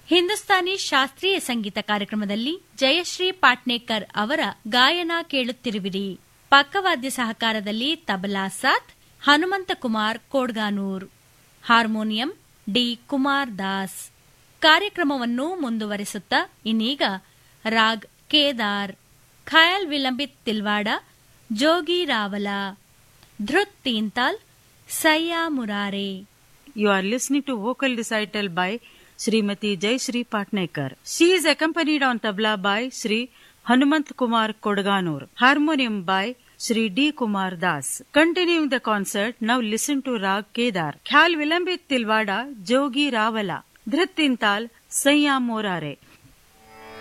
ಹಿಂದೂಸ್ತಾನಿ ಶಾಸ್ತ್ರೀಯ ಸಂಗೀತ ಕಾರ್ಯಕ್ರಮದಲ್ಲಿ ಜಯಶ್ರೀ ಪಾಟ್ನೇಕರ್ ಅವರ ಗಾಯನ ಕೇಳುತ್ತಿರುವಿರಿ. ಪಕ್ಕವಾದ್ಯ ಸಹಕಾರದಲ್ಲಿ ತಬಲಾ ಸಾಥ್ ಹನುಮಂತಕುಮಾರ್ ಕೋಡ್ಗಾನೂರ್, ಹಾರ್ಮೋನಿಯಂ ಡಿ ಕುಮಾರ್ ದಾಸ್. ಕಾರ್ಯಕ್ರಮವನ್ನು ಮುಂದುವರೆಸುತ್ತಾ ಇನ್ನೀಗ ರಾಗ್ ಕೇದಾರ್, ಖಯಾಲ್ ವಿಲಂಬಿತ್ ತಿಲ್ವಾಡ, ಜೋಗಿ ರಾವಲ, ಧೃತ್ ತೀನ್ತಾಲ್, ಸಯ್ಯಾ Murare. You are listening to vocal recital by Srimati Jayashree Patnaikar. She is accompanied on tabla by Sri Hanumant Kumar Kodganur, harmonium by Sri D. Kumar Das. Continuing the concert, now listen to Rag Kedar, Khyal Vilambit Tilwada, Jogi Ravala, Dhrit Tintal, Saiya Morare.